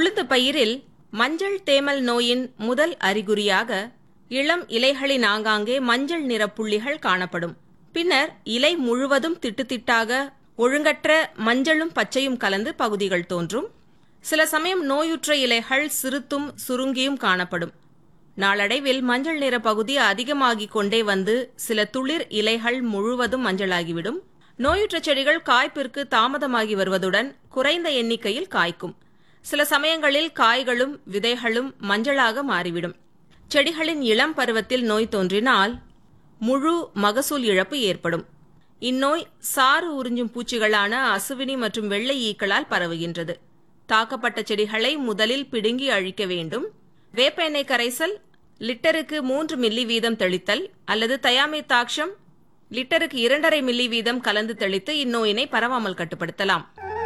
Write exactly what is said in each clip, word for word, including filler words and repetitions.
உளுந்து பயிரில் மஞ்சள் தேமல் நோயின் முதல் அறிகுறியாக இளம் இலைகளின் ஆங்காங்கே மஞ்சள் நிற புள்ளிகள் காணப்படும். பின்னர் இலை முழுவதும் திட்டுத்திட்டாக ஒழுங்கற்ற மஞ்சளும் பச்சையும் கலந்து பகுதிகள் தோன்றும். சில சமயம் நோயுற்ற இலைகள் சிறுத்தும் சுருங்கியும் காணப்படும். நாளடைவில் மஞ்சள் நிற பகுதி அதிகமாகிக் கொண்டே வந்து சில துளிர் இலைகள் முழுவதும் மஞ்சளாகிவிடும். நோயுற்ற செடிகள் காய்ப்பிற்கு தாமதமாகி வருவதுடன் குறைந்த எண்ணிக்கையில் காய்க்கும். சில சமயங்களில் காய்களும் விதைகளும் மஞ்சளாக மாறிவிடும். செடிகளின் இளம் பருவத்தில் நோய் தோன்றினால் முழு மகசூல் இழப்பு ஏற்படும். இந்நோய் சாறு உறிஞ்சும் பூச்சிகளான அசுவினி மற்றும் வெள்ளை ஈக்களால் பரவுகின்றது. தாக்கப்பட்ட செடிகளை முதலில் பிடுங்கி அழிக்க வேண்டும். வேப்ப எண்ணெய் கரைசல் லிட்டருக்கு மூன்று மில்லி வீதம் தெளித்தல் அல்லது தயாமித்தாக்ஷம் லிட்டருக்கு இரண்டரை மில்லி வீதம் கலந்து தெளித்து இந்நோயினை பரவாமல் கட்டுப்படுத்தலாம்.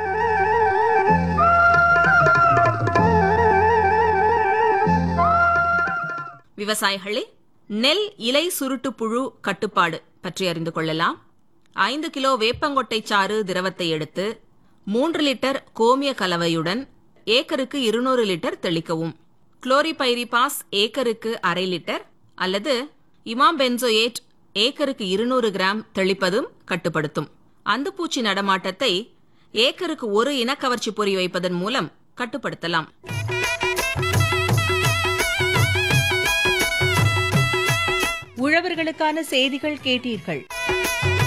விவசாயிகளே, நெல் இலை சுருட்டு புழு கட்டுப்பாடு பற்றி அறிந்து கொள்ளலாம். ஐந்து கிலோ வேப்பங்கொட்டை சாறு திரவத்தை எடுத்து மூன்று லிட்டர் கோமிய கலவையுடன் ஏக்கருக்கு இருநூறு லிட்டர் தெளிக்கவும். குளோரிபைரிபாஸ் ஏக்கருக்கு அரை லிட்டர் அல்லது இமாம்பென்சோயேட் ஏக்கருக்கு இருநூறு கிராம் தெளிப்பதும் கட்டுப்படுத்தும். அந்துப்பூச்சி நடமாட்டத்தை ஏக்கருக்கு ஒரு இனக்கவர்ச்சி பொறி வைப்பதன் மூலம் கட்டுப்படுத்தலாம். உழவர்களுக்கான செய்திகள் கேட்டீர்கள்.